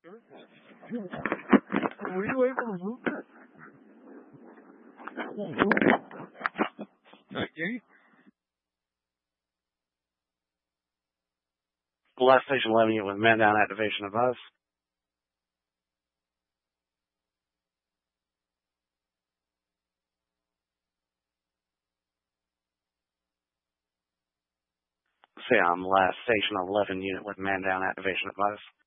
Were you able to move that? Okay. Last Station 11 unit with man down activation of us. Say I'm last Station 11 unit with man down activation of us.